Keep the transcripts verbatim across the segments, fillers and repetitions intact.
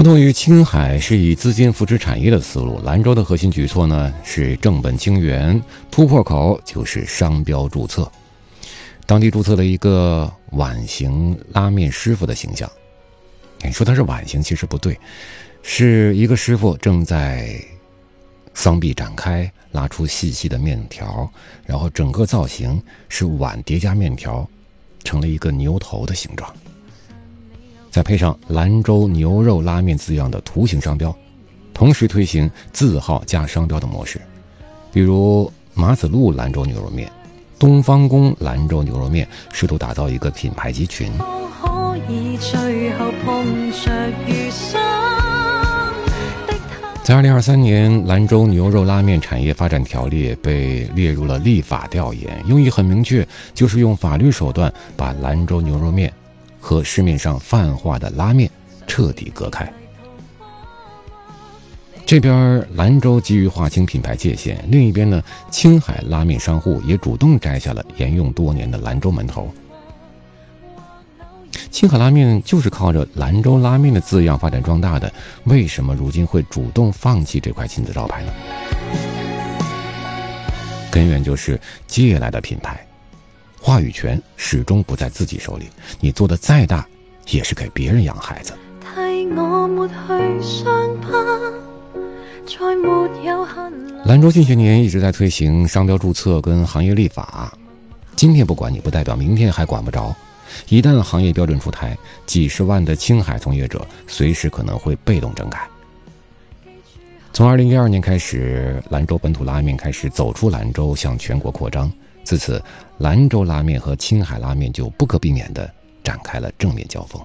同于青海是以资金扶持产业的思路，兰州的核心举措呢是正本清源，突破口就是商标注册。当地注册了一个碗形拉面师傅的形象。你说他是碗形其实不对，是一个师傅正在双臂展开，拉出细细的面条，然后整个造型是碗叠加面条，成了一个牛头的形状。再配上兰州牛肉拉面字样的图形商标，同时推行字号加商标的模式，比如马子路兰州牛肉面、东方宫兰州牛肉面，试图打造一个品牌集群。在二零二三年，兰州牛肉拉面产业发展条例被列入了立法调研，用意很明确，就是用法律手段把兰州牛肉面和市面上泛化的拉面彻底隔开。这边兰州急于划清品牌界限，另一边呢，青海拉面商户也主动摘下了沿用多年的兰州门头。青海拉面就是靠着兰州拉面的字样发展壮大的，为什么如今会主动放弃这块金字招牌呢？根源就是借来的品牌，话语权始终不在自己手里，你做的再大也是给别人养孩子。兰州近些年一直在推行商标注册跟行业立法，今天不管你，不代表明天还管不着。一旦行业标准出台，几十万的青海从业者随时可能会被动整改。从二零一二年开始，兰州本土拉面开始走出兰州，向全国扩张。自此，兰州拉面和青海拉面就不可避免地展开了正面交锋。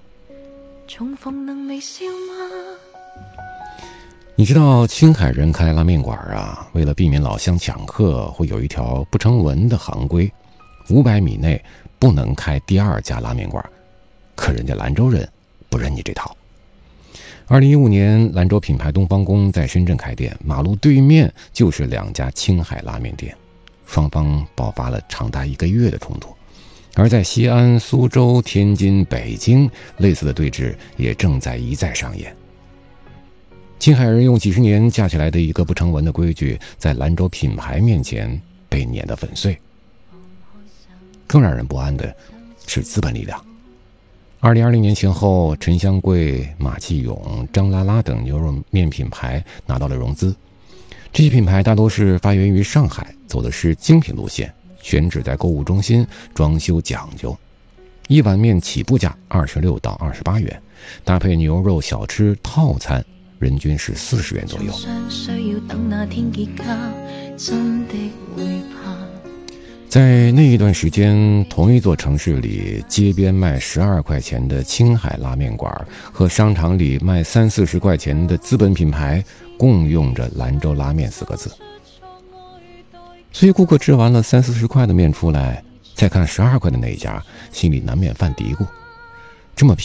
你知道青海人开拉面馆啊，为了避免老乡抢客，会有一条不成文的行规，五百米内不能开第二家拉面馆。可人家兰州人不认你这套。二零一五年，兰州品牌东方宫在深圳开店，马路对面就是两家青海拉面店，双方爆发了长达一个月的冲突。而在西安、苏州、天津、北京，类似的对峙也正在一再上演。青海人用几十年架起来的一个不成文的规矩，在兰州品牌面前被碾得粉碎。更让人不安的是资本力量。二零二零年前后，陈香贵、马继勇、张拉拉等牛肉面品牌拿到了融资。这些品牌大多是发源于上海，走的是精品路线，选址在购物中心，装修讲究。一碗面起步价二十六到二十八元，搭配牛肉小吃套餐，人均是四十元左右。在那一段时间，同一座城市里，街边卖十二块钱的青海拉面馆和商场里卖三四十块钱的资本品牌共用着兰州拉面四个字。所以顾客吃完了三四十块的面出来，再看十二块的那一家，心里难免犯嘀咕，这么